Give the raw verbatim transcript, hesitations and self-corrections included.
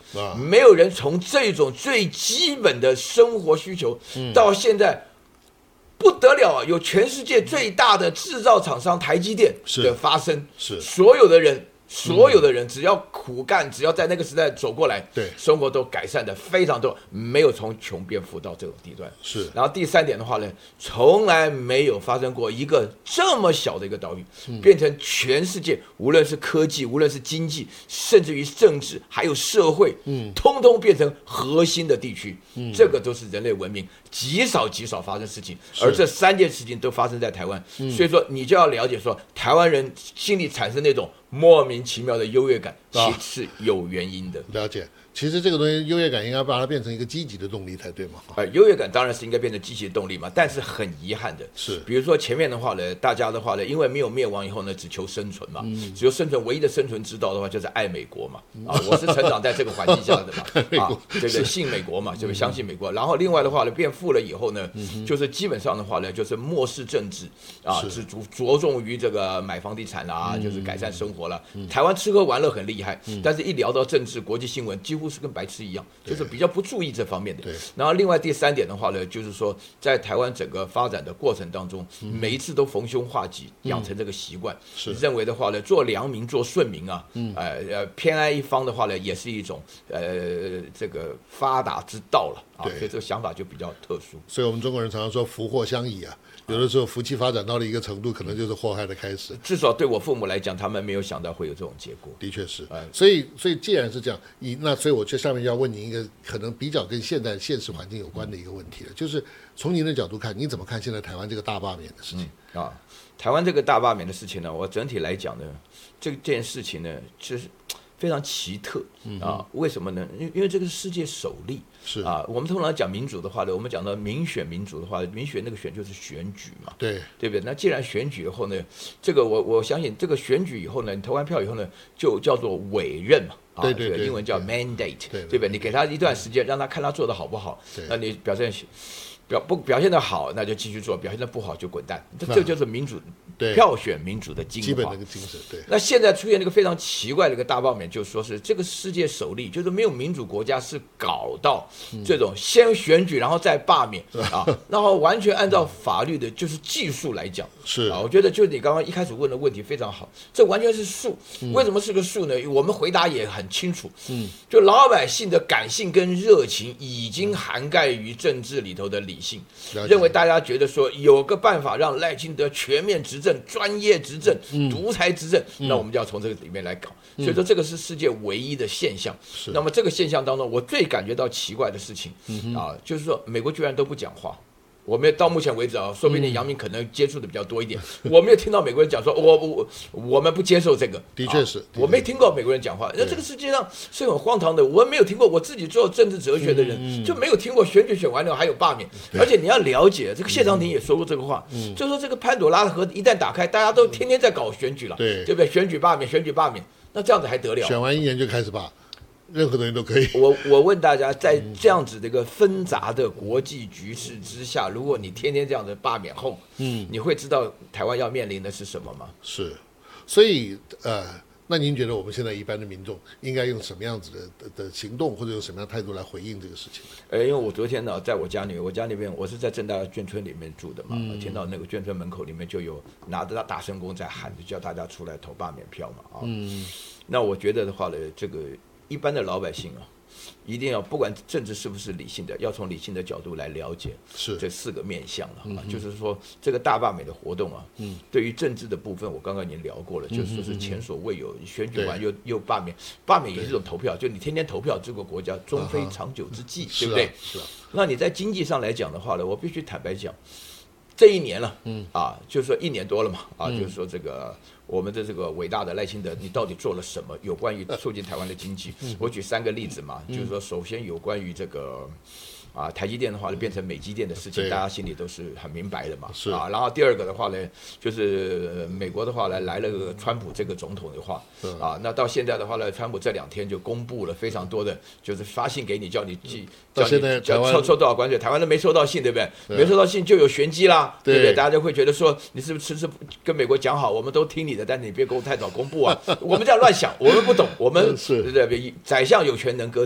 啊、 没有人从这种最基本的生活需求、嗯、到现在不得了啊！有全世界最大的制造厂商台积电的发生， 是所有的人。所有的人只要苦干，只要在那个时代走过来， 对， 生活都改善的非常多，没有从穷变富到这种地段。 是。 然后第三点的话呢，从来没有发生过一个这么小的一个岛屿，嗯、变成全世界，无论是科技，无论是经济，甚至于政治，还有社会，嗯，通通变成核心的地区。嗯，这个都是人类文明极少极少发生的事情，而这三件事情都发生在台湾。嗯、所以说，你就要了解说，台湾人心里产生那种莫名其妙的优越感，其实是有原因的。 了解，其实这个东西优越感应该把它变成一个积极的动力才对嘛？ 呃，优越感当然是应该变成积极的动力嘛，但是很遗憾的是， 比如说前面的话呢，大家的话呢，因为没有灭亡以后呢，只求生存嘛，嗯、只有生存，唯一的生存之道的话就是爱美国嘛。啊，我是成长在这个环境下的嘛，啊，这个信美国嘛，就是相信美国。然后另外的话呢，变富了以后呢，嗯、就是基本上的话呢，就是漠视政治啊，是着着重于这个买房地产啦、啊，嗯、就是改善生活了。嗯、台湾吃喝玩乐很厉害，嗯、但是一聊到政治、国际新闻，几乎是跟白痴一样，就是比较不注意这方面的。然后另外第三点的话呢，就是说在台湾整个发展的过程当中，嗯、每一次都逢凶化吉，养成这个习惯，嗯、认为的话呢，做良民、做顺民啊，嗯、呃呃，偏爱一方的话呢，也是一种呃这个发达之道了啊，所以这个想法就比较特殊。 所以我们中国人常常说福祸相依啊。有的时候福气发展到了一个程度，可能就是祸害的开始。 至少对我父母来讲，他们没有想到会有这种结果。 的确是，所以所以既然是这样，你那所以我就下面要问您一个可能比较跟现在现实环境有关的一个问题了，就是从您的角度看，你怎么看现在台湾这个大罢免的事情？ 嗯、啊，台湾这个大罢免的事情呢，我整体来讲呢，这件事情呢，其实非常奇特啊！为什么呢？因因为这个是世界首例。 是啊，我们通常讲民主的话呢，我们讲到民选民主的话，民选那个选就是选举嘛， 对对不对？那既然选举以后呢，这个我我相信这个选举以后呢，你投完票以后呢，就叫做委任嘛，啊， 对对对， 这个英文叫 mandate， 对对不对？你给他一段时间，让他看他做的好不好，那你表现表不表现的好，那就继续做；表现的不好就滚蛋。这这就是民主票选民主的精华， 基本的精神。对。 那现在出现了一个非常奇怪的一个大罢免，就是说是这个世界首例，就是没有民主国家是搞到这种先选举然后再罢免、嗯、啊，然后完全按照法律的就是技术来讲是啊，我觉得就是你刚刚一开始问的问题非常好，这完全是术。为什么是个术呢？我们回答也很清楚，嗯，就老百姓的感性跟热情已经涵盖于政治里头的理性，认为大家觉得说有个办法让赖清德全面执政、专业执政、嗯、独裁执政，那我们就要从这个里面来搞。嗯、所以说这个是世界唯一的现象。那么这个现象当中，我最感觉到奇怪的事情、嗯、啊，就是说美国居然都不讲话。我们到目前为止啊，说不定杨明可能接触的比较多一点，嗯、我没有听到美国人讲说，我我我们不接受这个。 的确是，啊、 我没听过美国人讲话。那这个世界上是很荒唐的，我没有听过。我自己做政治哲学的人、嗯、就没有听过选举选完了还有罢免。而且你要了解，这个谢长廷也说过这个话，嗯、就说这个潘朵拉的盒子一旦打开，大家都天天在搞选举了， 对对不对？选举罢免，选举罢免，那这样子还得了？ 选完一年就开始罢。任何东西都可以。 我我问大家，在这样子的一个纷杂的国际局势之下，如果你天天这样的罢免后，嗯，你会知道台湾要面临的是什么吗？ 是，所以呃，那您觉得我们现在一般的民众应该用什么样子的 的, 的行动，或者用什么样的态度来回应这个事情？ 呃，因为我昨天呢，在我家里面，我家里面我是在正大眷村里面住的嘛，嗯、听到那个眷村门口里面就有拿着大声公在喊着叫大家出来投罢免票嘛，啊，嗯，那我觉得的话呢，这个。一般的老百姓啊，一定要不管政治是不是理性的，要从理性的角度来了解是这四个面向了、啊嗯、就是说这个大罢免的活动啊，嗯，对于政治的部分，我刚刚已经聊过了，嗯、就是说是前所未有，选举完又又罢免，罢免也是一种投票，就你天天投票，这个国家终非长久之计，啊、对不对？ 是啊。 那你在经济上来讲的话呢，我必须坦白讲。这一年了，嗯啊，就是说一年多了嘛，啊，嗯、就是说这个我们的这个伟大的赖清德，你到底做了什么？有关于促进台湾的经济，嗯、我举三个例子嘛，嗯、就是说，首先有关于这个。啊，台积电的话呢，变成美积电的事情，大家心里都是很明白的嘛。 是啊，然后第二个的话呢，就是美国的话呢，来了个川普这个总统的话，啊，那到现在的话呢，川普这两天就公布了非常多的，就是发信给你，叫你寄， 叫你叫收收多少关税，台湾都没收到信，对不对？没收到信就有玄机啦，对不对？大家就会觉得说，你是不是迟迟跟美国讲好，我们都听你的，但是你别给我太早公布啊，我们这样乱想，我们不懂，我们对不对？宰相有权能歌。